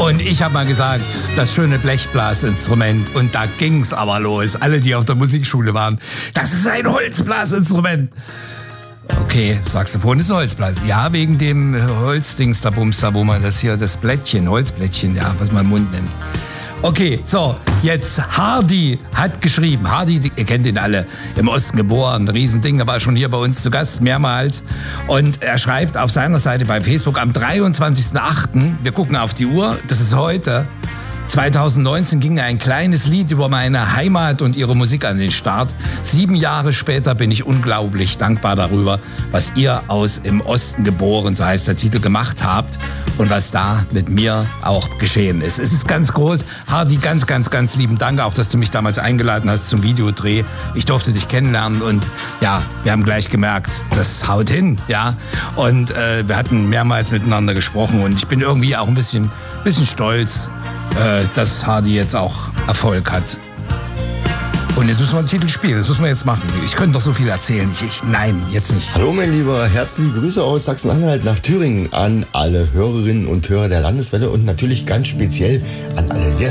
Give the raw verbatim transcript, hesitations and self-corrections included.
Und ich habe mal gesagt, das schöne Blechblasinstrument. Und da ging's aber los. Alle, die auf der Musikschule waren, das ist ein Holzblasinstrument. Okay, Saxophon ist ein Holzblas. Ja, wegen dem Holzdings, da Bums, da wo man das hier, das Blättchen, Holzblättchen, ja, was man im Mund nimmt. Okay, so, jetzt Hardy hat geschrieben. Hardy, ihr kennt ihn alle, im Osten geboren, ein Riesending, der war schon hier bei uns zu Gast, mehrmals. Und er schreibt auf seiner Seite bei Facebook am dreiundzwanzigsten achten, wir gucken auf die Uhr, das ist heute, zweitausendneunzehn ging ein kleines Lied über meine Heimat und ihre Musik an den Start. Sieben Jahre später bin ich unglaublich dankbar darüber, was ihr aus im Osten geboren, so heißt der Titel, gemacht habt und was da mit mir auch geschehen ist. Es ist ganz groß. Hardy, ganz, ganz, ganz lieben Dank, auch dass du mich damals eingeladen hast zum Videodreh. Ich durfte dich kennenlernen und ja, wir haben gleich gemerkt, das haut hin, ja. Und äh, wir hatten mehrmals miteinander gesprochen und ich bin irgendwie auch ein bisschen, bisschen stolz, dass Hardy jetzt auch Erfolg hat. Und jetzt müssen wir einen Titel spielen, das müssen wir jetzt machen. Ich könnte doch so viel erzählen. Ich, ich, nein, jetzt nicht. Hallo mein Lieber, herzliche Grüße aus Sachsen-Anhalt nach Thüringen an alle Hörerinnen und Hörer der Landeswelle und natürlich ganz speziell an alle Yes